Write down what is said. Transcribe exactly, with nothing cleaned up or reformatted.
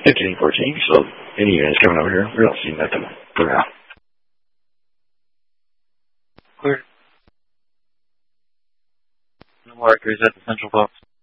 fifteen fourteen, so any units coming over here. We don't see nothing for now. Clear. No markers at the central box.